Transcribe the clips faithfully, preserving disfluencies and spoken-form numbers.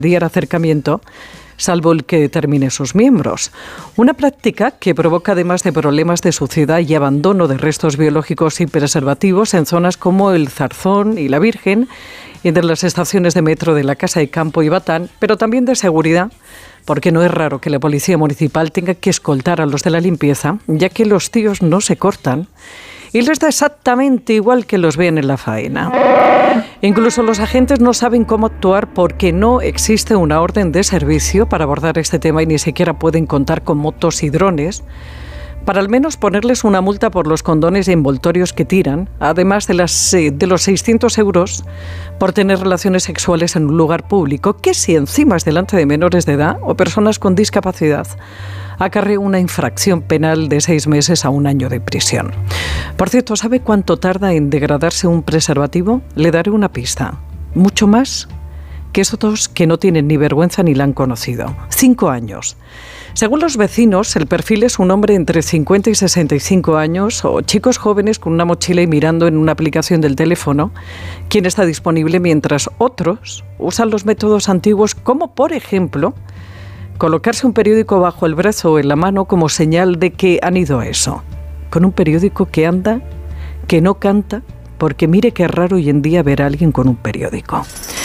diera acercamiento, salvo el que determine sus miembros. Una práctica que provoca, además de problemas de suciedad y abandono de restos biológicos y preservativos en zonas como el Zarzón y la Virgen, y entre las estaciones de metro de la Casa de Campo y Batán, pero también de seguridad, porque no es raro que la policía municipal tenga que escoltar a los de la limpieza, ya que los tíos no se cortan y les da exactamente igual que los vean en la faena. Incluso los agentes no saben cómo actuar porque no existe una orden de servicio para abordar este tema y ni siquiera pueden contar con motos y drones para al menos ponerles una multa por los condones y envoltorios que tiran, además de, las, de los seiscientos euros por tener relaciones sexuales en un lugar público, que si encima es delante de menores de edad o personas con discapacidad, acarrea una infracción penal de seis meses a un año de prisión. Por cierto, ¿sabe cuánto tarda en degradarse un preservativo? Le daré una pista. Mucho más que estos que no tienen ni vergüenza ni la han conocido. Cinco años. Según los vecinos, el perfil es un hombre entre cincuenta y sesenta y cinco años o chicos jóvenes con una mochila y mirando en una aplicación del teléfono quién está disponible, mientras otros usan los métodos antiguos como, por ejemplo, colocarse un periódico bajo el brazo o en la mano como señal de que han ido a eso. Con un periódico que anda, que no canta, porque mire qué raro hoy en día ver a alguien con un periódico.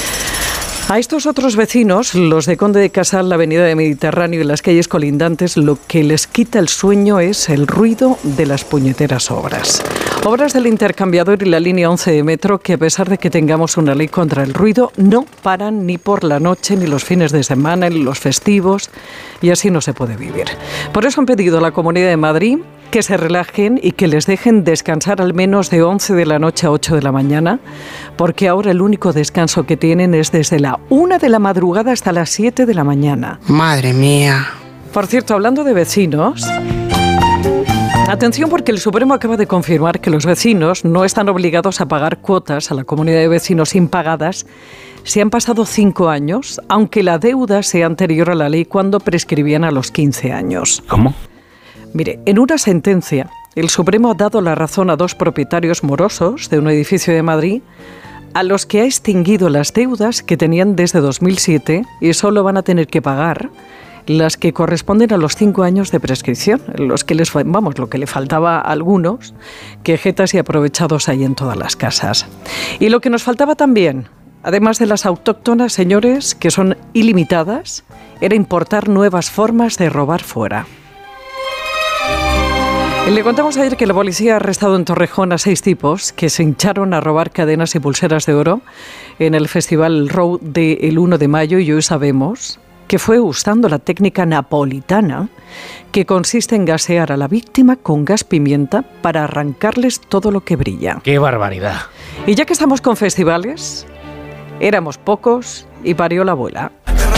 A estos otros vecinos, los de Conde de Casal, la avenida de Mediterráneo y las calles colindantes, lo que les quita el sueño es el ruido de las puñeteras obras. Obras del intercambiador y la línea once de metro que, a pesar de que tengamos una ley contra el ruido, no paran ni por la noche, ni los fines de semana, ni los festivos, y así no se puede vivir. Por eso han pedido a la Comunidad de Madrid que se relajen y que les dejen descansar al menos de once de la noche a ocho de la mañana, porque ahora el único descanso que tienen es desde la una de la madrugada hasta las siete de la mañana. Madre mía. Por cierto, hablando de vecinos, atención, porque el Supremo acaba de confirmar que los vecinos no están obligados a pagar cuotas a la comunidad de vecinos impagadas si han pasado cinco años, aunque la deuda sea anterior a la ley cuando prescribían a los quince años. ¿Cómo? Mire, en una sentencia, el Supremo ha dado la razón a dos propietarios morosos de un edificio de Madrid a los que ha extinguido las deudas que tenían desde dos mil siete y solo van a tener que pagar las que corresponden a los cinco años de prescripción, los que les, vamos, lo que le faltaba a algunos, quejetas y aprovechados hay en todas las casas. Y lo que nos faltaba también, además de las autóctonas, señores, que son ilimitadas, era importar nuevas formas de robar fuera. Le contamos ayer que la policía ha arrestado en Torrejón a seis tipos que se hincharon a robar cadenas y pulseras de oro en el Festival Row del uno de mayo, y hoy sabemos que fue usando la técnica napolitana, que consiste en gasear a la víctima con gas pimienta para arrancarles todo lo que brilla. ¡Qué barbaridad! Y ya que estamos con festivales, éramos pocos y parió la abuela.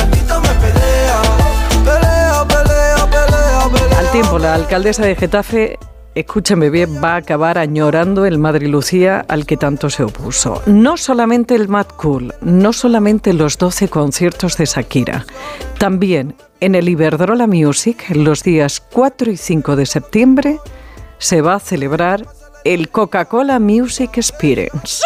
Al tiempo, la alcaldesa de Getafe, escúcheme bien, va a acabar añorando el Madrid Lucía al que tanto se opuso. No solamente el Mad Cool, no solamente los doce conciertos de Shakira, también en el Iberdrola Music, los días cuatro y cinco de septiembre, se va a celebrar el Coca-Cola Music Experience.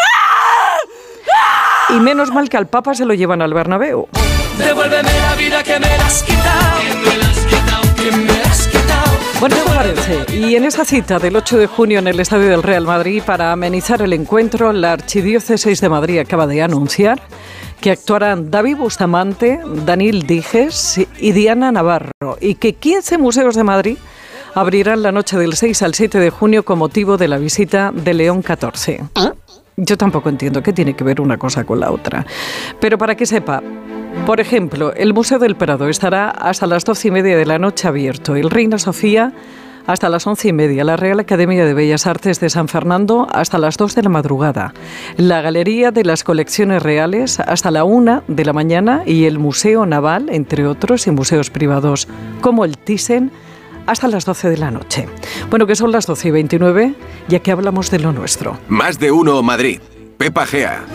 Y menos mal que al Papa se lo llevan al Bernabéu. Devuélveme la vida que me la has quitado, que me la has quitado, que me la has quitado. Bueno, ¿qué parece? Y en esa cita del ocho de junio en el Estadio del Real Madrid, para amenizar el encuentro, la Archidiócesis de Madrid acaba de anunciar que actuarán David Bustamante, Daniel Dijes y Diana Navarro, y que quince museos de Madrid abrirán la noche del seis al siete de junio con motivo de la visita de León catorce. Yo tampoco entiendo qué tiene que ver una cosa con la otra. Pero para que sepa, por ejemplo, el Museo del Prado estará hasta las doce y media de la noche abierto, el Reina Sofía hasta las once y media, la Real Academia de Bellas Artes de San Fernando hasta las dos de la madrugada, la Galería de las Colecciones Reales hasta la una de la mañana y el Museo Naval, entre otros, y museos privados como el Thyssen, hasta las doce de la noche. Bueno, que son las doce y veintinueve, ya que hablamos de lo nuestro. Más de uno Madrid. Pepa Gea.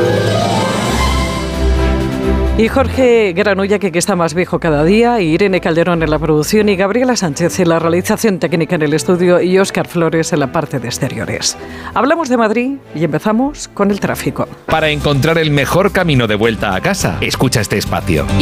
Y Jorge Granulla, que, que está más viejo cada día, y Irene Calderón en la producción, y Gabriela Sánchez en la realización técnica en el estudio, y Óscar Flores en la parte de exteriores. Hablamos de Madrid y empezamos con el tráfico. Para encontrar el mejor camino de vuelta a casa, escucha este espacio.